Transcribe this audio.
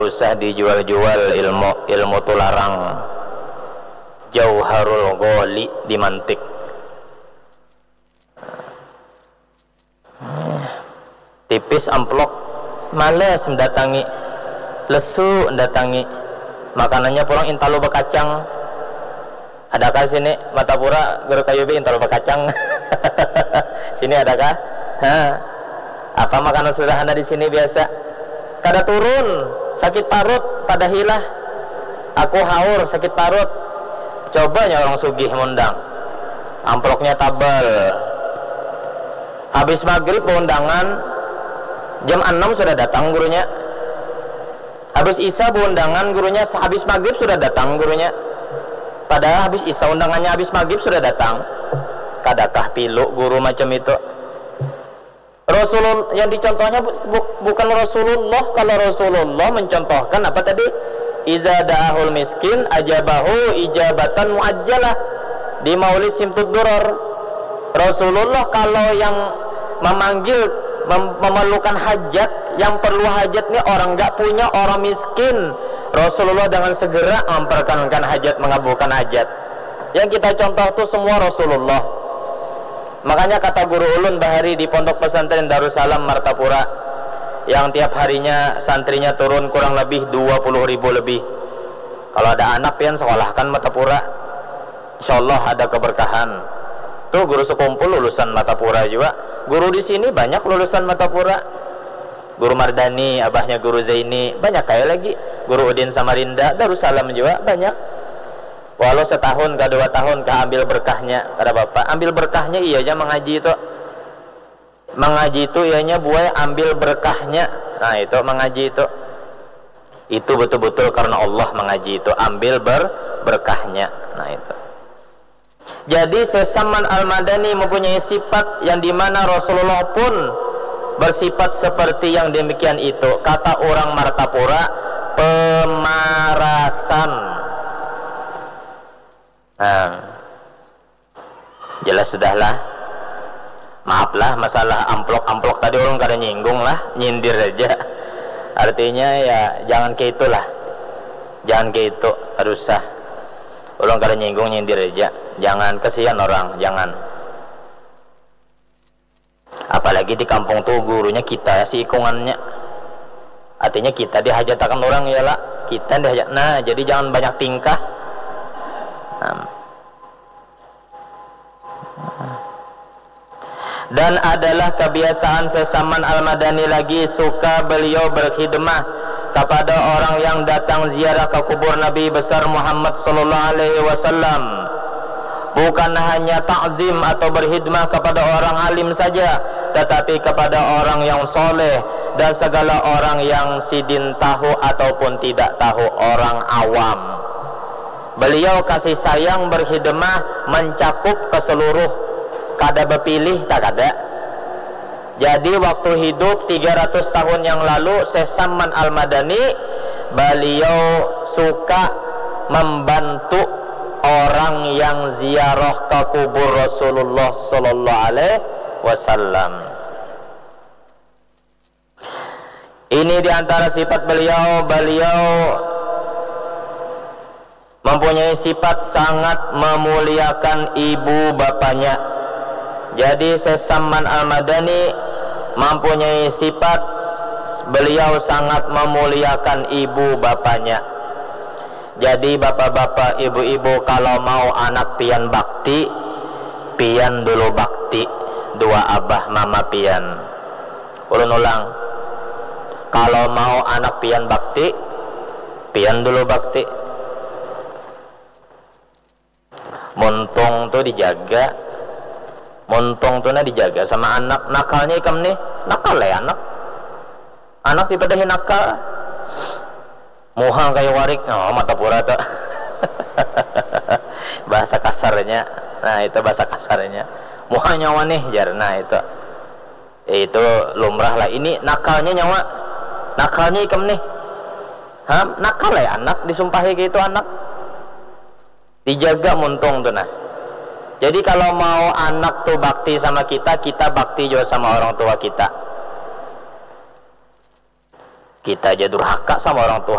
usah dijual-jual ilmu tu larang. Jauharul Ghali di mantik. Tipis amplok, males mendatangi, lesu mendatangi. Makanannya pulang intalo bekacang. Adakah sini Matapura Guru Kayubi intalo bekacang? Sini adakah? Apa makanan sederhana di sini biasa? Kada turun, sakit parut pada hilah. Aku haur sakit parut. Cobanya orang sugih mundang. Amploknya tabal. Habis maghrib undangan, jam 6 sudah datang gurunya. Habis isya undangan gurunya, habis maghrib sudah datang gurunya. Padahal habis isya undangannya habis maghrib sudah datang. Kadakah pilu guru macam itu? Rasulullah yang dicontohnya bukan Rasulullah. Kalau Rasulullah mencontohkan apa tadi? Iza da'ahul miskin ajabahu ijabatan muajjalah di Maulid Simtud Duror. Rasulullah kalau yang memanggil memerlukan hajat, yang perlu hajat nih orang nggak punya, orang miskin, Rasulullah dengan segera memperkenankan hajat, mengabulkan hajat. Yang kita contoh tuh semua Rasulullah. Makanya kata Guru Ulun Bahari di Pondok Pesantren Darussalam Martapura, yang tiap harinya santrinya turun kurang lebih 20.000 lebih. Kalau ada anak pian sekolahkan Martapura, insyaallah ada keberkahan. Tuh guru sekumpul lulusan Martapura juga. Guru di sini banyak lulusan Martapura. Guru Mardani, abahnya Guru Zaini, banyak kayak lagi. Guru Udin Samarinda, Darussalam juga banyak. Walau setahun ke 2 tahun ke ambil berkahnya, kata bapak. Ambil berkahnya iya aja mengaji itu. Mengaji itu ianya buai ambil berkahnya. Nah itu mengaji itu. Itu betul-betul karena Allah mengaji itu, ambil berkahnya. Nah itu. Jadi Sesaman Al-Madani mempunyai sifat yang dimana Rasulullah pun bersifat seperti yang demikian itu. Kata orang Martapura, pemarasan. Nah, jelas sudahlah. Maaflah masalah amplok tadi orang kada nyinggung lah, nyindir aja. Artinya ya jangan kayak itulah. Jangan kayak itu, harus sah. Orang kada nyinggung, nyindir aja. Jangan, kesian orang, jangan. Apalagi di kampung tuh gurunya kita si ikungannya. Artinya kita dihajatakan orang ya lah, kita dihajat. Nah, jadi jangan banyak tingkah. Dan adalah kebiasaan Sesaman Al-Madani lagi, suka beliau berkhidmah kepada orang yang datang ziarah ke kubur Nabi besar Muhammad sallallahu alaihi wasallam. Bukan hanya takzim atau berkhidmah kepada orang alim saja, tetapi kepada orang yang soleh dan segala orang yang sidin tahu ataupun tidak tahu, orang awam. Beliau kasih sayang berkhidmah mencakup ke seluruh, kada berpilih, tak ada. Jadi waktu hidup 300 tahun yang lalu Sesaman Al-Madani, beliau suka membantu orang yang ziarah ke kubur Rasulullah sallallahu alaihi wasallam. Ini diantara sifat beliau. Beliau mempunyai sifat sangat memuliakan ibu bapaknya. Jadi Sesaman Al-Madani mempunyai sifat beliau sangat memuliakan ibu bapaknya. Jadi bapak-bapak, ibu-ibu, kalau mau anak pian bakti, pian dulu bakti. Dua abah mama pian. Ulun ulang, kalau mau anak pian bakti, pian dulu bakti. Muntung tuh dijaga, muntung tuh dijaga sama anak. Nakalnya ikam nih, nakal ya anak dipadahin nakal. Muhang kayak warik, oh Martapura tuh. Bahasa kasarnya, nah itu bahasa kasarnya. Muhang nyawa nih jar, nah itu lumrah lah. Ini nakalnya nyawa, nakalnya ikam nih. Nakal ya anak, disumpahi gitu anak. Dijaga muntung tuh nah. Jadi kalau mau anak tuh bakti sama kita, kita bakti juga sama orang tua kita. Kita aja durhaka sama orang tua